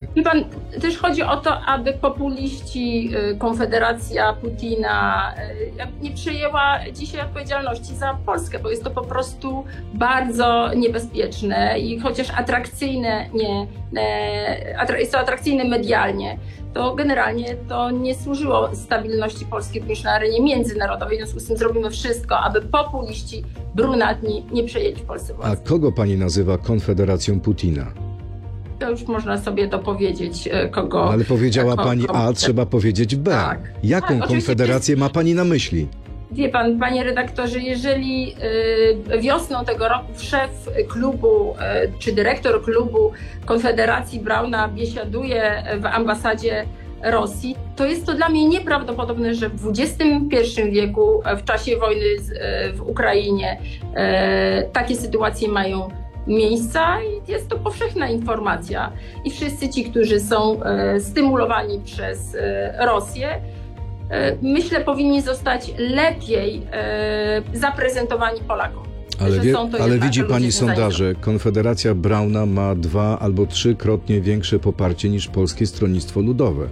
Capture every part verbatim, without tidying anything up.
Wie pan, też chodzi o to, aby populiści, Konfederacja Putina nie przejęła dzisiaj odpowiedzialności za Polskę, bo jest to po prostu bardzo niebezpieczne i chociaż atrakcyjne, nie, jest to atrakcyjne medialnie, to generalnie to nie służyło stabilności Polski również na arenie międzynarodowej. W związku z tym zrobimy wszystko, aby populiści brunatni nie przejęli w Polsce władzy. A kogo pani nazywa Konfederacją Putina? To już można sobie dopowiedzieć, kogo... Ale powiedziała kogo, pani A, trzeba powiedzieć B. Tak. Jaką tak, konfederację ma pani na myśli? Wie pan, panie redaktorze, jeżeli y, wiosną tego roku szef klubu y, czy dyrektor klubu Konfederacji Brauna biesiaduje w ambasadzie Rosji, to jest to dla mnie nieprawdopodobne, że w dwudziestym pierwszym wieku, w czasie wojny z, y, w Ukrainie, y, takie sytuacje mają miejsca i jest to powszechna informacja. I wszyscy ci, którzy są y, stymulowani przez y, Rosję, myślę, powinni zostać lepiej e, zaprezentowani Polakom. Ale, wie, ale widzi pani sondaże. Konfederacja Brauna ma dwa albo trzykrotnie większe poparcie niż Polskie Stronnictwo Ludowe.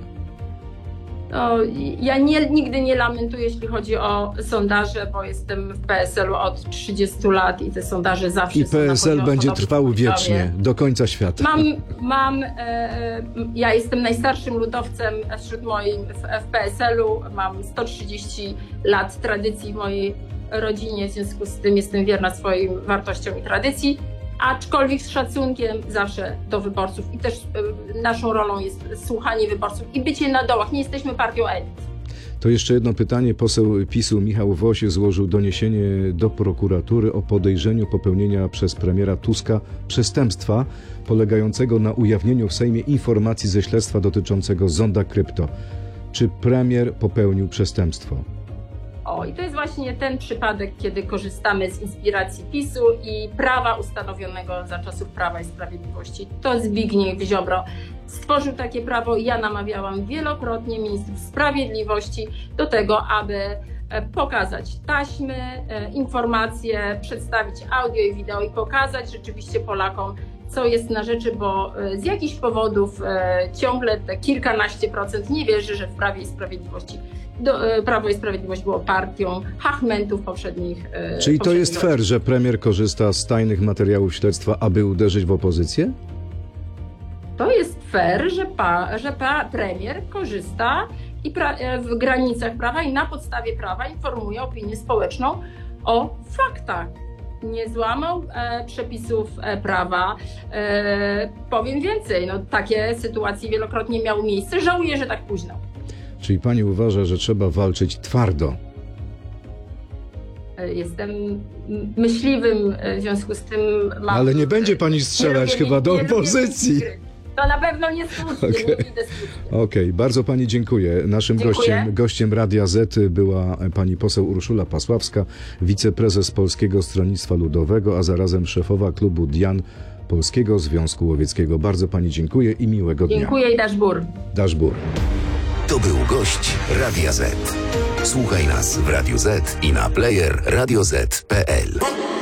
No, ja nie, nigdy nie lamentuję, jeśli chodzi o sondaże, bo jestem w P S L u od trzydziestu lat i te sondaże zawsze I są P S L będzie trwał wiecznie, poziomie. do końca świata. Mam, mam e, ja jestem najstarszym ludowcem wśród moim w, w P S L u, mam sto trzydzieści lat tradycji w mojej rodzinie, w związku z tym jestem wierna swoim wartościom i tradycji. Aczkolwiek z szacunkiem zawsze do wyborców i też y, naszą rolą jest słuchanie wyborców i bycie na dołach. Nie jesteśmy partią elit. To jeszcze jedno pytanie. Poseł PiSu Michał Woś złożył doniesienie do prokuratury o podejrzeniu popełnienia przez premiera Tuska przestępstwa polegającego na ujawnieniu w Sejmie informacji ze śledztwa dotyczącego Zonda Krypto. Czy premier popełnił przestępstwo? O, i to jest właśnie ten przypadek, kiedy korzystamy z inspiracji PiSu i prawa ustanowionego za czasów Prawa i Sprawiedliwości. To Zbigniew Ziobro stworzył takie prawo i ja namawiałam wielokrotnie ministrów sprawiedliwości do tego, aby pokazać taśmy, informacje, przedstawić audio i wideo i pokazać rzeczywiście Polakom, co jest na rzeczy, bo z jakichś powodów ciągle te kilkanaście procent nie wierzy, że w Prawie i Sprawiedliwości do, Prawo i Sprawiedliwość było partią hachmentów poprzednich. Czyli poprzednich to jest fair, że premier korzysta z tajnych materiałów śledztwa, aby uderzyć w opozycję? To jest fair, że, pa, że pa, premier korzysta i pra, w granicach prawa i na podstawie prawa informuje opinię społeczną o faktach. Nie złamał e, przepisów e, prawa. E, powiem więcej, no, takie sytuacje wielokrotnie miały miejsce. Żałuję, że tak późno. Czyli pani uważa, że trzeba walczyć twardo? Jestem myśliwym, w związku z tym mam... Ale nie będzie pani strzelać lubię, chyba nie, do nie opozycji. To na pewno nie słusznie, Okay. nie idę słusznie. Okej, okay, bardzo pani dziękuję. Naszym Dziękuję. gościem, gościem Radia Z była pani poseł Urszula Pasławska, wiceprezes Polskiego Stronnictwa Ludowego, a zarazem szefowa klubu Dian Polskiego Związku Łowieckiego. Bardzo pani dziękuję i miłego dnia. Dziękuję i daszbur. Daszbur. To był gość Radia Z. Słuchaj nas w Radiu Z i na player radio zet kropka pe el.